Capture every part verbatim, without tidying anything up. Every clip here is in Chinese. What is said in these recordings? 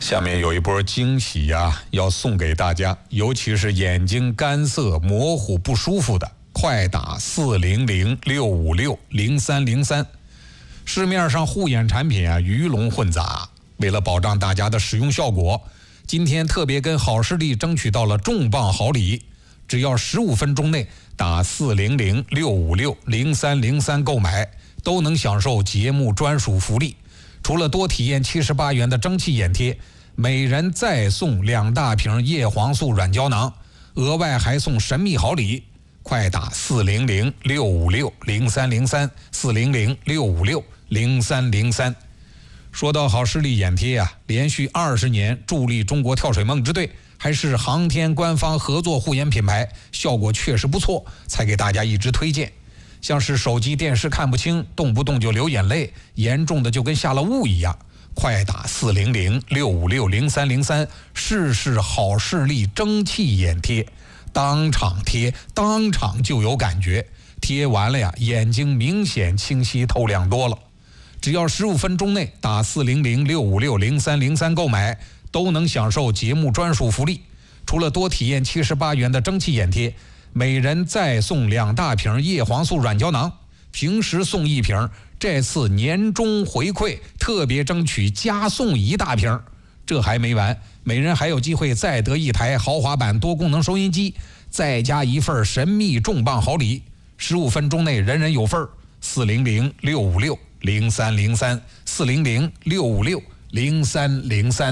下面有一波惊喜呀、啊，要送给大家，尤其是眼睛干涩、模糊、不舒服的，快打四零零六五六零三零三。市面上护眼产品啊鱼龙混杂，为了保障大家的使用效果，今天特别跟好视力争取到了重磅好礼，只要十五分钟内打四零零六五六零三零三购买，都能享受节目专属福利。除了多体验七十八元的蒸汽眼贴，每人再送两大瓶叶黄素软胶囊，额外还送神秘好礼，快打四零零六五六零三零三 四零零六五六零三零三。说到好视力眼贴啊，连续二十年助力中国跳水梦之队，还是航天官方合作护眼品牌，效果确实不错，才给大家一直推荐。像是手机电视看不清，动不动就流眼泪，严重的就跟下了雾一样，快打四零零六五六零三零三，试试好视力蒸汽眼贴，当场贴当场就有感觉，贴完了呀，眼睛明显清晰透亮多了。只要十五分钟内打四零零六五六零三零三购买，都能享受节目专属福利。除了多体验七十八元的蒸汽眼贴，每人再送两大瓶叶黄素软胶囊，平时送一瓶，这次年终回馈特别争取加送一大瓶。这还没完，每人还有机会再得一台豪华版多功能收音机，再加一份神秘重磅好礼。十五分钟内人人有份。四零零六五六零三零三 四零零六五六零三零三。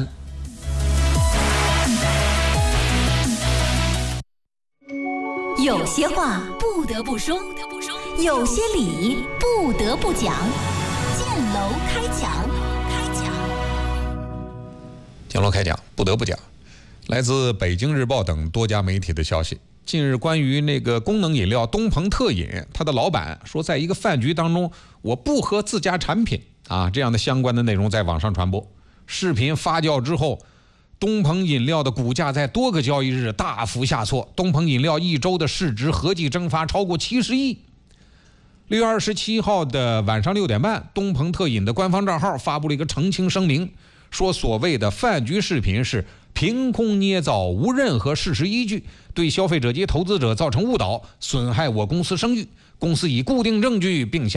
有些话不得不说，有些理不得不讲。建楼开讲， 建楼开讲，不得不讲。来自北京日报等多家媒体的消息，近日关于那个功能饮料东鹏特饮，它的老板说，在一个饭局当中，我不喝自家产品啊，这样的相关的内容在网上传播。视频发酵之后，东鹏饮料的股价在多个交易日大幅下挫，东鹏饮料一周的市值合计蒸发超过七十亿。六月二十七号的晚上六点半，东鹏特饮的官方账号发布了一个澄清声明，说所谓的饭局视频是凭空捏造，无任何事实依据，对消费者及投资者造成误导，损害我公司声誉。公司以固定证据并向